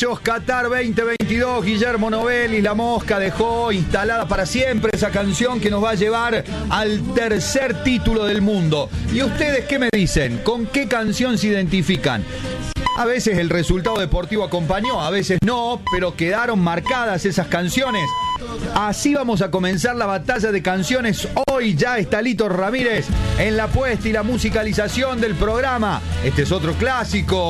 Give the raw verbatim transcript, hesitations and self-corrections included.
Qatar veinte veintidós, Guillermo Novelli, La Mosca dejó instalada para siempre esa canción que nos va a llevar al tercer título del mundo. ¿Y ustedes qué me dicen? ¿Con qué canción se identifican? A veces el resultado deportivo acompañó, a veces no, pero quedaron marcadas esas canciones. Así vamos a comenzar la batalla de canciones. Hoy ya está Lito Ramírez en la puesta y la musicalización del programa. Este es otro clásico.